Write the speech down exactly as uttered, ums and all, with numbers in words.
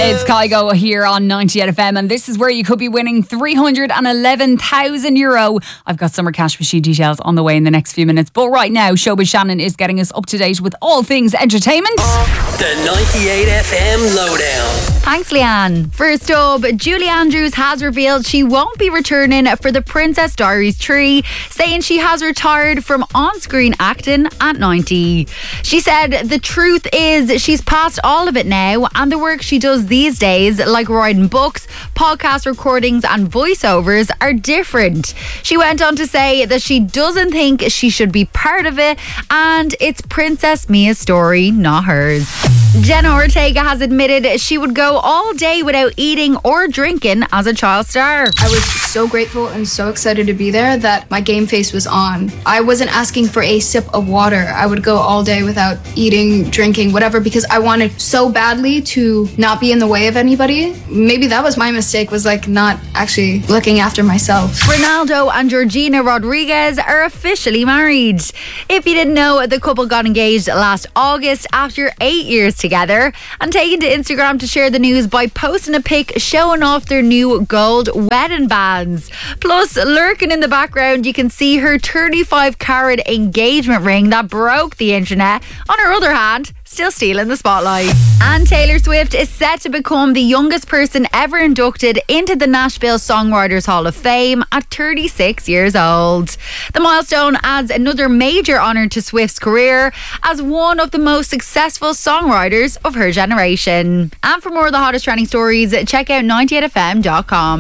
It's Kygo here on ninety-eight F M, and this is where you could be winning three hundred eleven thousand euro. I've got summer cash machine details on the way in the next few minutes, but right now, Showbiz Shannon is getting us up to date with all things entertainment. The ninety-eight F M Lowdown. Thanks, Leanne. First up, Julie Andrews has revealed she won't be returning for the Princess Diaries tree, saying she has retired from on-screen acting at ninety. She said the truth is she's past all of it now, and the work she does these days, like writing books, podcast recordings and voiceovers, are different. She went on to say that she doesn't think she should be part of it, and it's Princess Mia's story, not hers. Jenna Ortega has admitted she would go all day without eating or drinking as a child star. I was so grateful and so excited to be there that my game face was on. I wasn't asking for a sip of water. I would go all day without eating, drinking, whatever, because I wanted so badly to not be in the way of anybody. Maybe that was my mistake, was like not actually looking after myself. Ronaldo and Georgina Rodriguez are officially married. If you didn't know, the couple got engaged last August after eight years together, and taken to Instagram to share the news by posting a pic showing off their new gold wedding bands. Plus, lurking in the background, you can see her thirty-five carat engagement ring that broke the internet. On her other hand, still stealing the spotlight. And Taylor Swift is set to become the youngest person ever inducted into the Nashville Songwriters Hall of Fame at thirty-six years old. The milestone adds another major honour to Swift's career as one of the most successful songwriters of her generation. And for more of the hottest trending stories, check out ninety-eight F M dot com.